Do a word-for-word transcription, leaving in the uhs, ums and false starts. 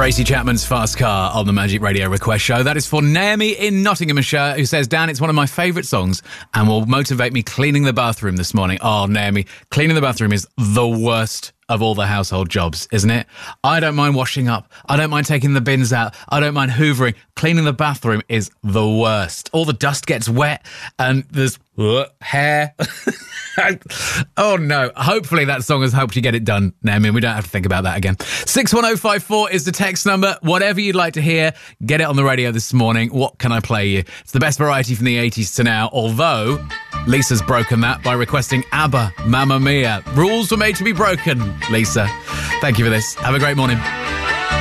Tracy Chapman's Fast Car on the Magic Radio Request Show. That is for Naomi in Nottinghamshire, who says, Dan, it's one of my favourite songs and will motivate me cleaning the bathroom this morning. Oh, Naomi, cleaning the bathroom is the worst of all the household jobs, isn't it? I don't mind washing up. I don't mind taking the bins out. I don't mind hoovering. Cleaning the bathroom is the worst. All the dust gets wet and there's uh, hair. Oh, no. Hopefully that song has helped you get it done, Naomi. We don't have to think about that again. six one oh five four is the text number. Whatever you'd like to hear, get it on the radio this morning. What can I play you? It's the best variety from the eighties to now, although Lisa's broken that by requesting ABBA, Mamma Mia. Rules were made to be broken, Lisa. Thank you for this. Have a great morning.